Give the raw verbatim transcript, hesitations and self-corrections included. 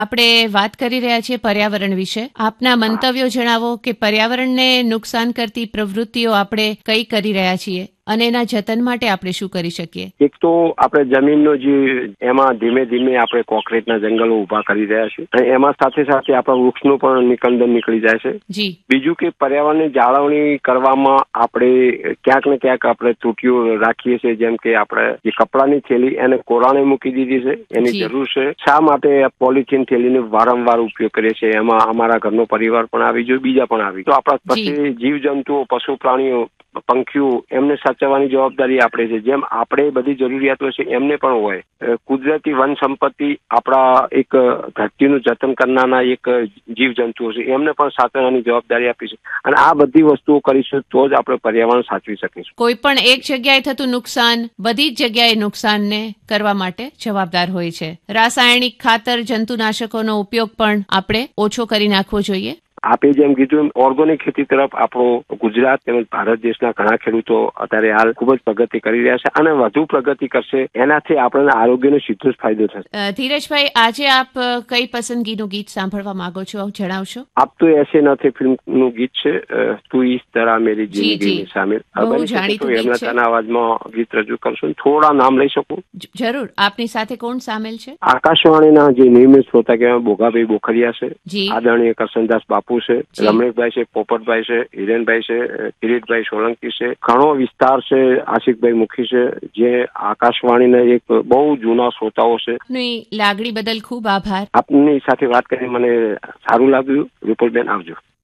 આપણે વાત કરી રહ્યા છીએ પર્યાવરણ વિશે. આપના મંતવ્યો જણાવો કે પર્યાવરણને નુકસાન કરતી પ્રવૃત્તિઓ આપણે કઈ કરી રહ્યા છીએ અને એના જતન માટે આપણે શું કરી શકીએ? એક તો આપણે જમીનનો જે એમાં ધીમે ધીમે આપણે કોન્ક્રીટના જંગલો ઉભા કરી રહ્યા છીએ અને એમાં સાથે સાથે આપણા વૃક્ષનું પણ નિકંદન નીકળી જાય છે. જી. બીજું કે પર્યાવરણની જાળવણી કરવામાં આપણે ક્યાંક ને ક્યાંક આપણે ત્રુટીઓ રાખીએ છીએ, જેમ કે આપણે જે કપડાની થેલી એને કોરાણે મૂકી દીધી છે, એની જરૂર છે. શા માટે પોલિથીન થેલીનો વારંવાર ઉપયોગ કરીએ છીએ? એમાં અમારા ઘરનો પરિવાર પણ આવી જોઈએ, બીજા પણ આવી તો આપણા પછી જીવજંતુઓ, પશુ પ્રાણીઓ, પંખીઓ એમને સાચવવાની જવાબદારી આપણે છે. જેમ આપણે બધી જરૂરિયાતો છે એમને પણ હોય. કુદરતી વન સંપત્તિ આપણા એક ધરતીનું જતન કરનારા એક જીવજંતુઓ છે, એમને પણ સાચવવાની જવાબદારી આપી છે. અને આ બધી વસ્તુઓ કરીશું તો જ આપણે પર્યાવરણ સાચવી શકીશું. કોઈ પણ એક જગ્યાએ થતું નુકસાન બધી જ જગ્યાએ નુકસાનને કરવા માટે જવાબદાર હોય છે. રાસાયણિક ખાતર, જંતુનાશકોનો ઉપયોગ પણ આપણે ઓછો કરી નાખવો જોઈએ. આપે જેમ કીધું એમ ઓર્ગોનિક ખેતી તરફ આપણો ગુજરાત તેમજ ભારત દેશના ઘણા ખેડૂતો અત્યારે હાલ ખૂબ જ પ્રગતિ કરી રહ્યા છે અને વધુ પ્રગતિ કરશે. એનાથી આપણને આરોગ્યનો સીધો જ ફાયદો થશે. ધીરજભાઈ, આજે આપ કઈ પસંદગીનું ગીત સાંભળવા માંગો છો, જણાવશો? આપ તો એસે નથી ફિલ્મનું ગીત છે, તું ઇસ તરહ મેરી જિંદગી સામિલ. એમના અવાજમાં ગીત રજૂ કરશો, થોડા નામ લઈ શકું? જરૂર. આપની સાથે કોણ સામેલ છે? આકાશવાણીના જે નિયમિત શ્રોતા કહેવાય ભોગાભાઈ બોખરિયા છે, આદરણીય કરશનદાસ બાપુ છે, રમણેશભાઈ છે, પોપટભાઈ છે, હિરેનભાઈ છે, કિરીટભાઈ સોલંકી છે, ઘણો વિસ્તાર છે, આશિકભાઈ મુખી છે, જે આકાશવાણીના એક બહુ જૂના શ્રોતાઓ છે. લાગણી બદલ ખૂબ આભાર. આપની સાથે વાત કરી મને સારું લાગ્યું. રૂપલબેન, આવજો.